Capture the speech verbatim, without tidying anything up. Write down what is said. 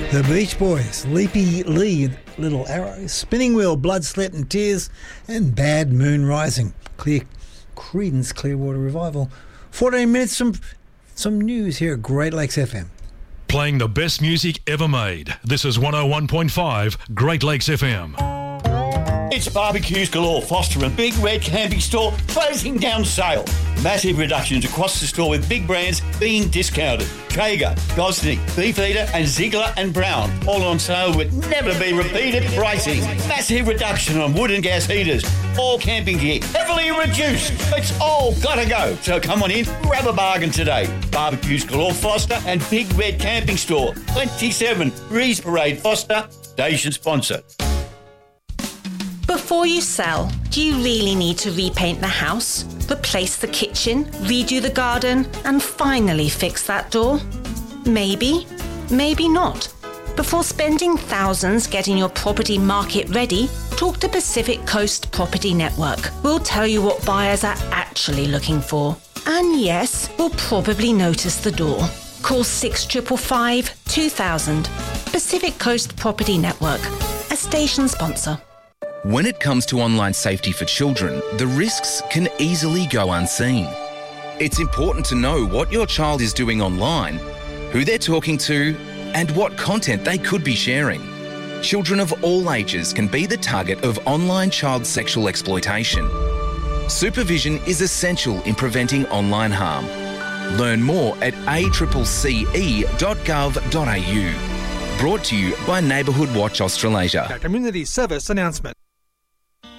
The Beach Boys, Leapy Lee, Little Arrow, Spinning Wheel, Blood, Sweat and Tears, and Bad Moon Rising. Clear Creedence Clearwater Revival. fourteen minutes from some news here at Great Lakes F M. Playing the best music ever made. This is one oh one point five Great Lakes F M. It's Barbecues Galore, Foster and Big Red Camping Store closing down sale. Massive reductions across the store with big brands being discounted. Traeger, Gosney, Beefeater and Ziegler and Brown. All on sale with never-to-be-repeated pricing. Massive reduction on wood and gas heaters. All camping gear heavily reduced. It's all gotta go. So come on in, grab a bargain today. Barbecues Galore, Foster and Big Red Camping Store. twenty-seven Breeze Parade, Foster. Station sponsor. Before you sell, do you really need to repaint the house, replace the kitchen, redo the garden, and finally fix that door? Maybe, maybe not. Before spending thousands getting your property market ready, talk to Pacific Coast Property Network. We'll tell you what buyers are actually looking for. And yes, we'll probably notice the door. Call six five five, two thousand. Pacific Coast Property Network, a station sponsor. When it comes to online safety for children, the risks can easily go unseen. It's important to know what your child is doing online, who they're talking to, and what content they could be sharing. Children of all ages can be the target of online child sexual exploitation. Supervision is essential in preventing online harm. Learn more at a c c e dot gov dot a u. Brought to you by Neighbourhood Watch Australasia. A community service announcement.